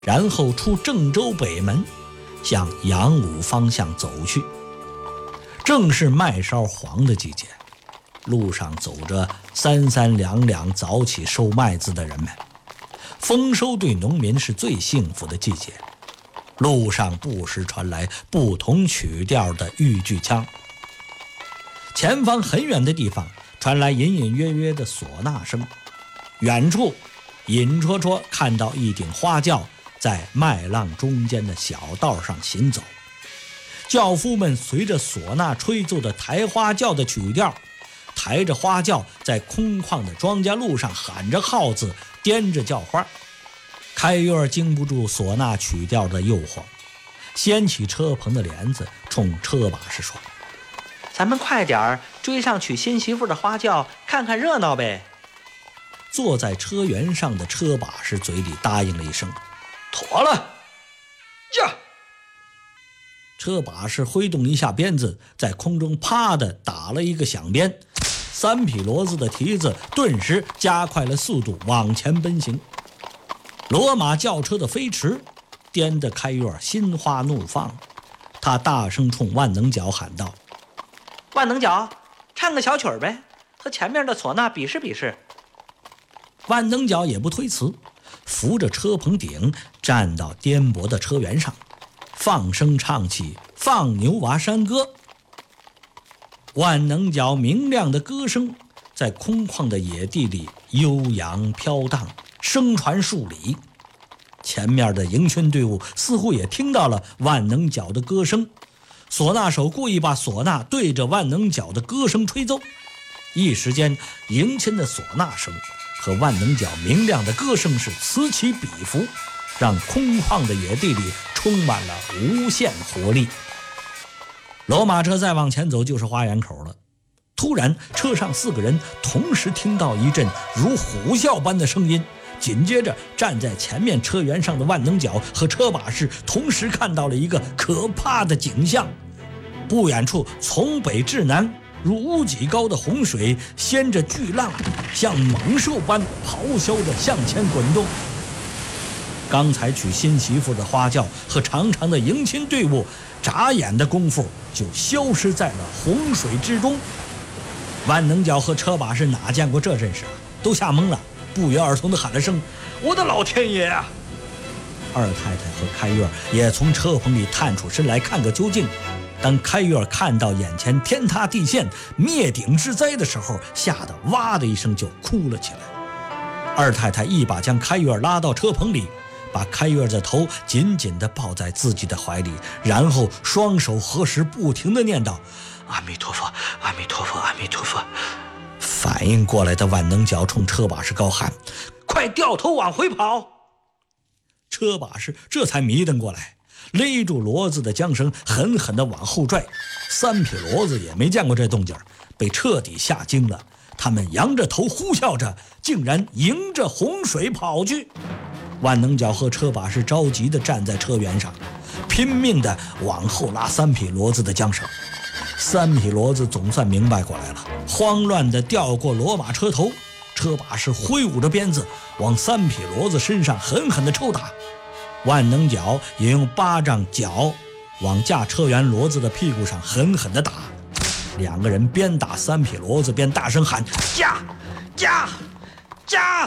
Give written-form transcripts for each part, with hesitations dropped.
然后出郑州北门，向阳武方向走去。正是麦梢黄的季节，路上走着三三两两早起收麦子的人们。丰收对农民是最幸福的季节，路上不时传来不同曲调的豫剧腔。前方很远的地方传来隐隐约约的唢呐声，远处隐绰绰看到一顶花轿在麦浪中间的小道上行走，轿夫们随着唢呐吹奏的抬花轿的曲调，抬着花轿在空旷的庄稼路上喊着号子，颠着轿花。开院经不住唢呐曲调的诱惑，掀起车棚的帘子，冲车把式说：“ 咱们快点追上娶新媳妇的花轿，看看热闹呗。” 坐在车辕上的车把式嘴里答应了一声：“妥了呀！”车把式挥动一下鞭子，在空中啪地打了一个响鞭，3匹骡子的蹄子顿时加快了速度往前奔行。骡马轿车的飞驰颠得开院心花怒放，他大声冲万能角喊道：“ 万能角，唱个小曲儿呗，和前面的唢呐比试比试。” 万能角也不推辞，扶着车棚顶站到颠簸的车辕上，放声唱起《放牛娃山歌》。万能角明亮的歌声在空旷的野地里悠扬飘荡，声传数里。前面的迎亲队伍似乎也听到了万能角的歌声，唢呐手故意把唢呐对着万能角的歌声吹奏，一时间迎亲的唢呐声和万能角明亮的歌声是此起彼伏，让空旷的野地里充满了无限活力。骡马车再往前走就是花园口了，突然车上4个人同时听到一阵如虎啸般的声音，紧接着站在前面车辕上的万能角和车把式同时看到了一个可怕的景象。不远处从北至南如屋脊高的洪水掀着巨浪，像猛兽般咆哮着向前滚动。刚才娶新媳妇的花轿和长长的迎亲队伍，眨眼的功夫就消失在了洪水之中。万能角和车把式哪见过这阵势，都吓懵了，不约而同地喊了声：“我的老天爷啊！”二太太和开院也从车棚里探出身来看个究竟。当开院看到眼前天塌地陷、灭顶之灾的时候，吓得哇的一声就哭了起来。二太太一把将开院拉到车棚里，把开院的头紧紧地抱在自己的怀里，然后双手合十，不停地念叨：“阿弥陀佛，阿弥陀佛，阿弥陀佛。”反应过来的万能角冲车把式高喊：“快掉头往回跑！”车把式这才迷瞪过来，勒住骡子的缰绳，狠狠地往后拽。3匹骡子也没见过这动静，被彻底吓惊了。他们扬着头呼啸着，竟然迎着洪水跑去。万能角和车把式着急地站在车辕上，拼命地往后拉3匹骡子的缰绳。3匹骡子总算明白过来了，慌乱地调过骡马车头。车把式挥舞着鞭子往3匹骡子身上狠狠地抽打，万能角也用巴掌脚往驾车辕骡子的屁股上狠狠地打。2个人边打3匹骡子边大声喊：“驾驾驾！”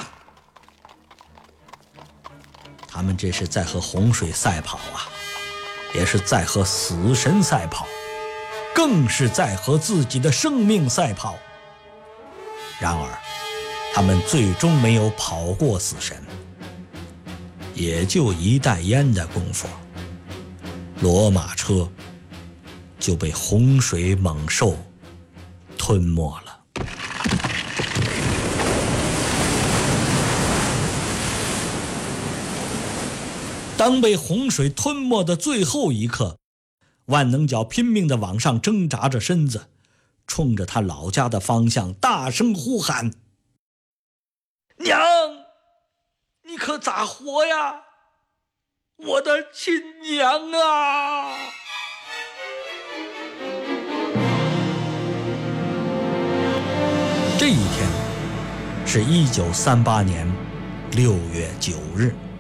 他们这是在和洪水赛跑啊，也是在和死神赛跑，更是在和自己的生命赛跑。然而他们最终没有跑过死神，也就一袋烟的功夫，骡马车就被洪水猛兽吞没了。当被洪水吞没的最后一刻，万能角拼命地往上挣扎着身子，冲着他老家的方向大声呼喊：“娘，你可咋活呀？我的亲娘啊！”这一天是1938年6月9日。